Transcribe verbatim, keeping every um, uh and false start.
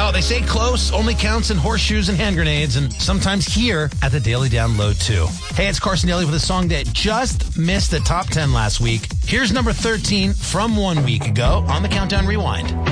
Well, they say close only counts in horseshoes and hand grenades, and sometimes here at the Daily Download, too. Hey, it's Carson Daly with a song that just missed the top ten last week. Here's number thirteen from one week ago on the Countdown Rewind.